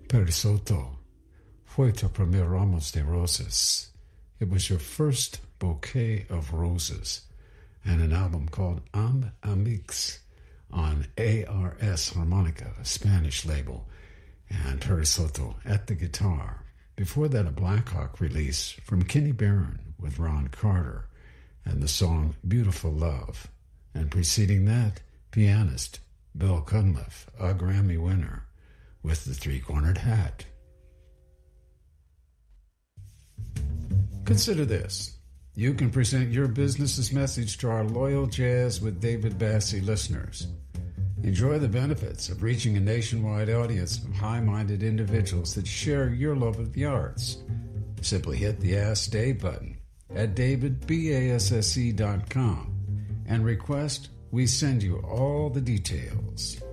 Perisotto, fue tu primer ramos de rosas. It was your first bouquet of roses, and an album called Amb Amix on ARS Harmonica, a Spanish label, and Perisotto at the guitar. Before that, a Blackhawk release from Kenny Barron with Ron Carter and the song Beautiful Love. And preceding that, pianist Bill Cunliffe, a Grammy winner, with the Three-Cornered Hat. Consider this. You can present your business's message to our loyal Jazz with David Bassie listeners. Enjoy the benefits of reaching a nationwide audience of high-minded individuals that share your love of the arts. Simply hit the Ask Dave button at davidbasse.com and request we send you all the details.